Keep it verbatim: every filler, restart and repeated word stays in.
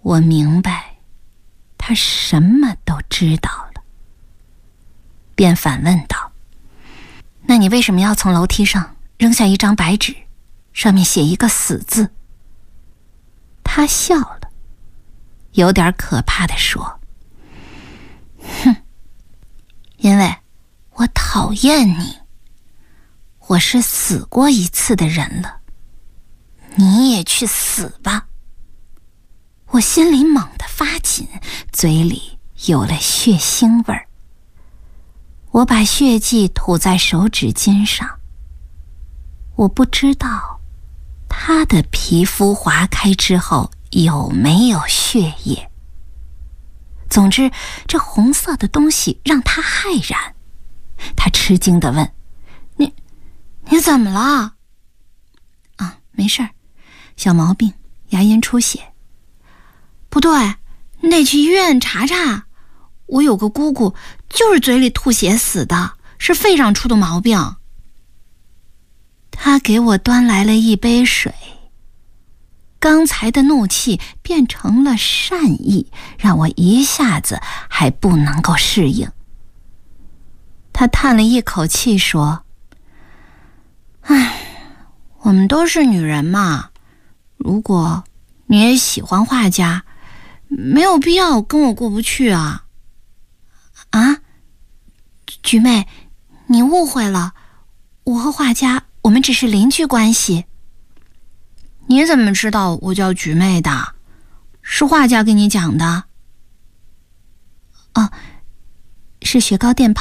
我明白他什么都知道了，便反问道：那你为什么要从楼梯上扔下一张白纸，上面写一个死字？他笑了，有点可怕地说：哼，因为我讨厌你，我是死过一次的人了，你也去死吧。我心里猛地发紧，嘴里有了血腥味儿。我把血迹吐在手指尖上，我不知道他的皮肤划开之后有没有血液。总之，这红色的东西让他骇然。他吃惊地问：你你怎么了？啊，没事儿，小毛病，牙龈出血。不对，你得去医院查查。我有个姑姑就是嘴里吐血死的，是肺上出的毛病。他给我端来了一杯水，刚才的怒气变成了善意，让我一下子还不能够适应。他叹了一口气说：唉，我们都是女人嘛，如果你也喜欢画家，没有必要跟我过不去啊。啊，菊妹，你误会了，我和画家我们只是邻居关系。你怎么知道我叫菊妹的？是画家跟你讲的？哦，是雪糕店旁